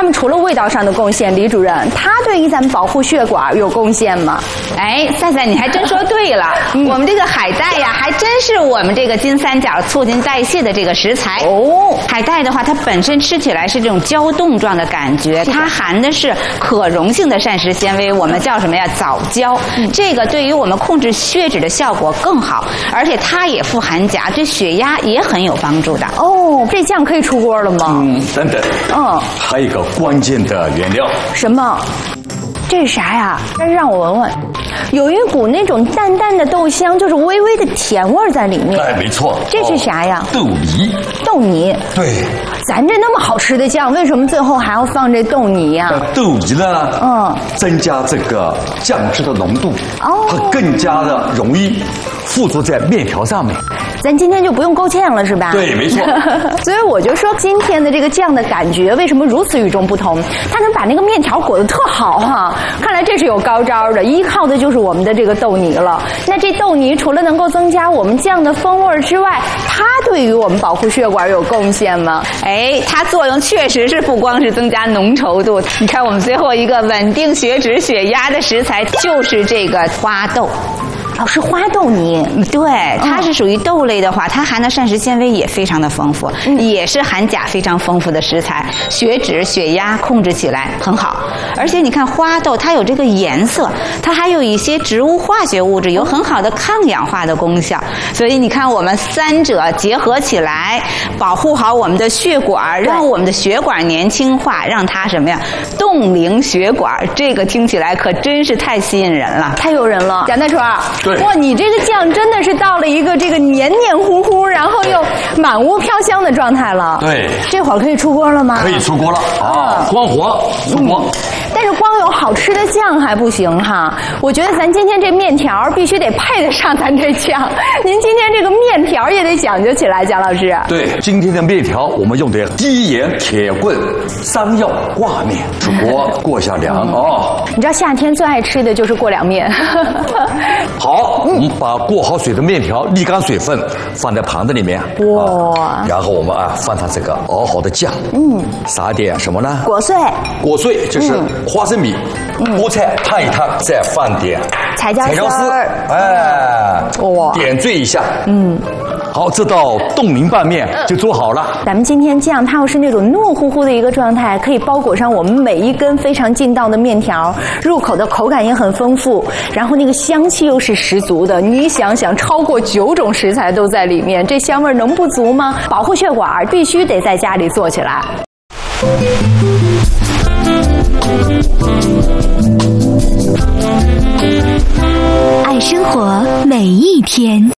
们除了味道上的贡献，李主任，它对于咱们保护血管有贡献吗？ 哎，赛赛，你还真说对了。我们这个海带呀，还真是我们这个金三角促进代谢的这个食材。 哦， 海带的话，它本身吃起来是这种胶冻状的感觉，它含的是可溶性的膳食纤维，我们叫什么呀？藻胶。这个对于我们控制血脂的效果更好，而且它也富含钾，对血压也很有帮助的。 哦，这酱可以出锅了吗？ 等等，还有一个关键的原料。 什么？这是啥呀？但是让我闻闻，有一股那种淡淡的豆香，就是微微的甜味在里面。 哎，没错。 这是啥呀？ 豆泥。 豆泥。 对。 咱这那么好吃的酱，为什么最后还要放这豆泥呀？ 豆泥呢，增加这个酱汁的浓度，它更加的容易附着在面条上面。 咱今天就不用勾芡了，是吧？ 对，没错。 所以我就说，今天的这个酱的感觉为什么如此与众不同？它能把那个面条裹得特好哈。看来这是有高招的，依靠的就是我们的这个豆泥了。那这豆泥除了能够增加我们酱的风味之外，它对于我们保护血管有贡献吗？ 哎，它作用确实是不光是增加浓稠度。你看，我们最后一个稳定血脂、血压的食材就是这个花豆。 是花豆泥。 对，它是属于豆类的话，它含的膳食纤维也非常的丰富，也是含钾非常丰富的食材，血脂、血压控制起来很好。而且你看花豆，它有这个颜色，它还有一些植物化学物质，有很好的抗氧化的功效。所以你看，我们三者结合起来，保护好我们的血管，让我们的血管年轻化，让它什么呀？冻龄血管。这个听起来可真是太吸引人了， 太诱人了。蒋大厨。 对， 哇，你这个酱真的是到了一个这个黏黏糊糊，然后又满屋飘香的状态了。 对， 这会儿可以出锅了吗？ 可以出锅了啊，光火出锅。 但是光有好吃的酱还不行哈，我觉得咱今天这面条必须得配得上咱这酱。您今天这个面条也得讲究起来，蒋老师。 对，今天的面条我们用的低盐铁棍山药挂面，出锅过一下凉哦。 你知道夏天最爱吃的就是过凉面。 好，我们把过好水的面条沥干水分，放在盘子里面。哇！然后我们放上这个熬好的酱，撒点什么呢？ 果碎。 果碎就是花生米、菠菜烫一烫，再放点彩椒丝， 哇，点缀一下。好，这道冻龄拌面就做好了。 咱们今天酱它又是那种糯乎乎的一个状态，可以包裹上我们每一根非常劲道的面条，入口的口感也很丰富，然后那个香气又是十足的。你想想，超过9种食材都在里面，这香味能不足吗？保护血管必须得在家里做起来。 爱生活每一天。